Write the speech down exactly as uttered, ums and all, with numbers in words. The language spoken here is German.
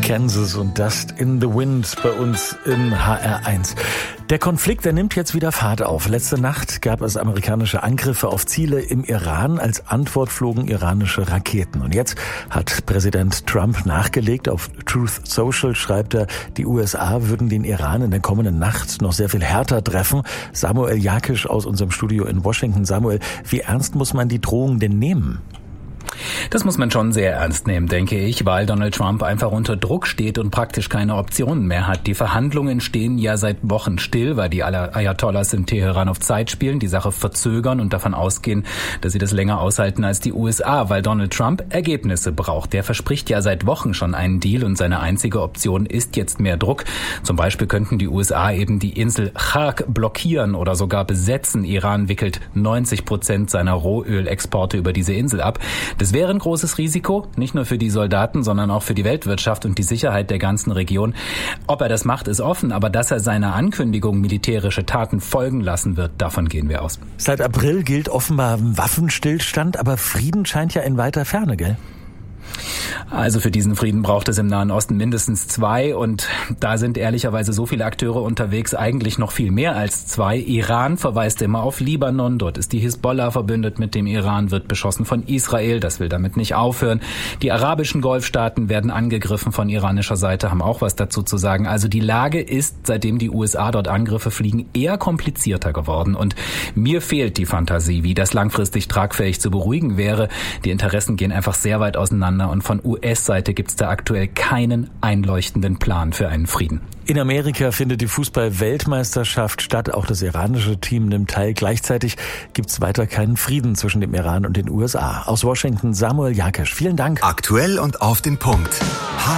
Kansas und Dust in the Wind bei uns im H R eins. Der Konflikt, der nimmt jetzt wieder Fahrt auf. Letzte Nacht gab es amerikanische Angriffe auf Ziele im Iran. Als Antwort flogen iranische Raketen. Und jetzt hat Präsident Trump nachgelegt. Auf Truth Social schreibt er, die U S A würden den Iran in der kommenden Nacht noch sehr viel härter treffen. Samuel Jakisch aus unserem Studio in Washington. Samuel, wie ernst muss man die Drohung denn nehmen? Das muss man schon sehr ernst nehmen, denke ich, weil Donald Trump einfach unter Druck steht und praktisch keine Optionen mehr hat. Die Verhandlungen stehen ja seit Wochen still, weil die Ayatollahs in Teheran auf Zeit spielen, die Sache verzögern und davon ausgehen, dass sie das länger aushalten als die U S A, weil Donald Trump Ergebnisse braucht. Der verspricht ja seit Wochen schon einen Deal und seine einzige Option ist jetzt mehr Druck. Zum Beispiel könnten die U S A eben die Insel Chark blockieren oder sogar besetzen. Iran wickelt neunzig Prozent seiner Rohölexporte über diese Insel ab. Das wäre ein großes Risiko, nicht nur für die Soldaten, sondern auch für die Weltwirtschaft und die Sicherheit der ganzen Region. Ob er das macht, ist offen, aber dass er seiner Ankündigung militärische Taten folgen lassen wird, davon gehen wir aus. Seit April gilt offenbar Waffenstillstand, aber Frieden scheint ja in weiter Ferne, gell? Also für diesen Frieden braucht es im Nahen Osten mindestens zwei und da sind ehrlicherweise so viele Akteure unterwegs, eigentlich noch viel mehr als zwei. Iran verweist immer auf Libanon, dort ist die Hisbollah verbündet mit dem Iran, wird beschossen von Israel, das will damit nicht aufhören. Die arabischen Golfstaaten werden angegriffen von iranischer Seite, haben auch was dazu zu sagen. Also die Lage ist, seitdem die U S A dort Angriffe fliegen, eher komplizierter geworden und mir fehlt die Fantasie, wie das langfristig tragfähig zu beruhigen wäre. Die Interessen gehen einfach sehr weit auseinander. Und von U S-Seite gibt es da aktuell keinen einleuchtenden Plan für einen Frieden. In Amerika findet die Fußball-Weltmeisterschaft statt. Auch das iranische Team nimmt teil. Gleichzeitig gibt es weiter keinen Frieden zwischen dem Iran und den U S A. Aus Washington, Samuel Jakisch. Vielen Dank. Aktuell und auf den Punkt.